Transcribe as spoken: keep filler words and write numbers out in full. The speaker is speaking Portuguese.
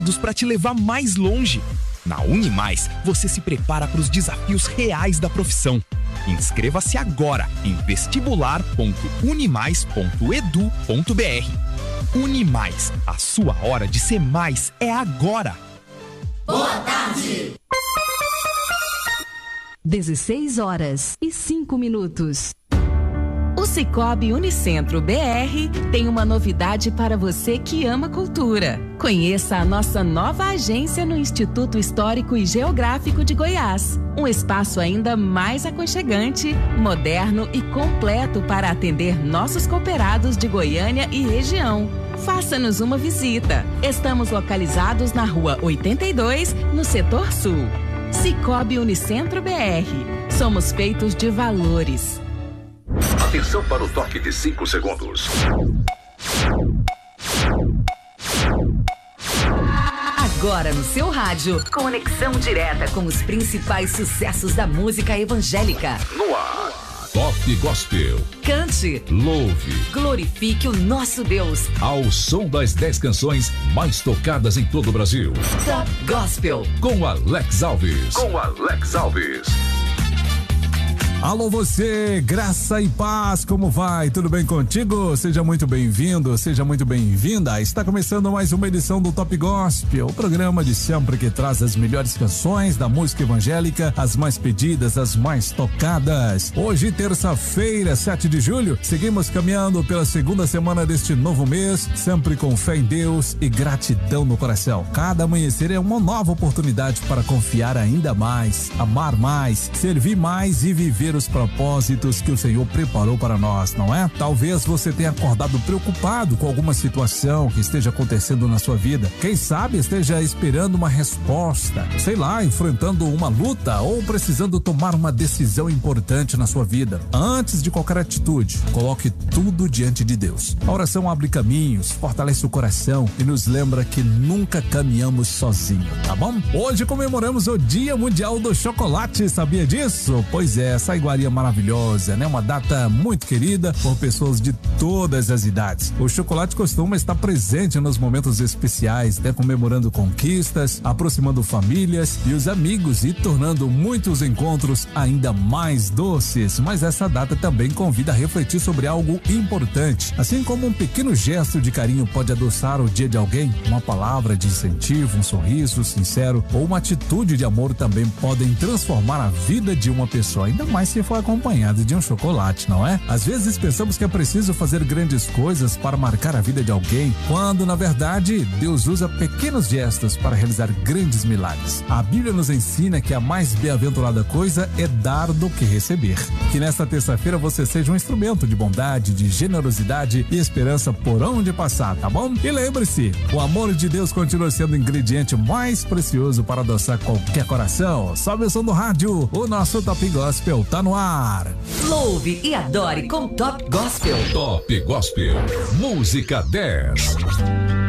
para te levar mais longe. Na Unimais, você se prepara para os desafios reais da profissão. Inscreva-se agora em vestibular ponto unimais ponto edu ponto br. Unimais, a sua hora de ser mais é agora. Boa tarde! dezesseis horas e cinco minutos. O Sicoob Unicentro B R tem uma novidade para você que ama cultura. Conheça a nossa nova agência no Instituto Histórico e Geográfico de Goiás. Um espaço ainda mais aconchegante, moderno e completo para atender nossos cooperados de Goiânia e região. Faça-nos uma visita. Estamos localizados na Rua oitenta e dois, no Setor Sul. Sicoob Unicentro B R. Somos feitos de valores. Atenção para o toque de cinco segundos. Agora no seu rádio, conexão direta com os principais sucessos da música evangélica. No ar, Top Gospel. Cante, louve, glorifique o nosso Deus. Ao som das dez canções mais tocadas em todo o Brasil. Top Gospel. Com Alex Alves. Com Alex Alves. Alô você, graça e paz, como vai? Tudo bem contigo? Seja muito bem-vindo, seja muito bem-vinda. Está começando mais uma edição do Top Gospel, o programa de sempre que traz as melhores canções da música evangélica, as mais pedidas, as mais tocadas. Hoje, terça-feira, sete de julho, seguimos caminhando pela segunda semana deste novo mês, sempre com fé em Deus e gratidão no coração. Cada amanhecer é uma nova oportunidade para confiar ainda mais, amar mais, servir mais e viver os propósitos que o Senhor preparou para nós, não é? Talvez você tenha acordado preocupado com alguma situação que esteja acontecendo na sua vida. Quem sabe esteja esperando uma resposta, sei lá, enfrentando uma luta ou precisando tomar uma decisão importante na sua vida. Antes de qualquer atitude, coloque tudo diante de Deus. A oração abre caminhos, fortalece o coração e nos lembra que nunca caminhamos sozinhos, tá bom? Hoje comemoramos o Dia Mundial do Chocolate, sabia disso? Pois é, essa iguaria maravilhosa, né? Uma data muito querida por pessoas de todas as idades. O chocolate costuma estar presente nos momentos especiais, né? Comemorando conquistas, aproximando famílias e os amigos e tornando muitos encontros ainda mais doces. Mas essa data também convida a refletir sobre algo importante. Assim como um pequeno gesto de carinho pode adoçar o dia de alguém, uma palavra de incentivo, um sorriso sincero ou uma atitude de amor também podem transformar a vida de uma pessoa, ainda mais se for acompanhado de um chocolate, não é? Às vezes pensamos que é preciso fazer grandes coisas para marcar a vida de alguém, quando na verdade Deus usa pequenos gestos para realizar grandes milagres. A Bíblia nos ensina que a mais bem-aventurada coisa é dar do que receber. Que nesta terça-feira você seja um instrumento de bondade, de generosidade e esperança por onde passar, tá bom? E lembre-se, o amor de Deus continua sendo o ingrediente mais precioso para adoçar qualquer coração. Sobe o som do rádio, o nosso Top Gospel tá no ar. Louve e adore com Top Gospel. Top Gospel, música dez.